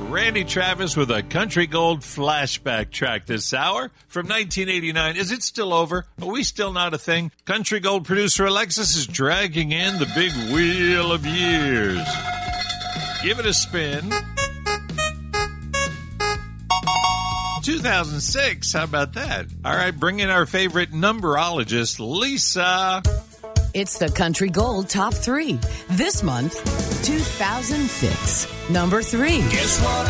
Randy Travis with a Country Gold flashback track this hour from 1989. Is it still over? Are we still not a thing? Country Gold producer Alexis is dragging in the big wheel of years. Give it a spin. 2006, how about that? All right, bring in our favorite numberologist, Lisa. It's the Country Gold Top 3. This month, 2006. Number 3. Guess what?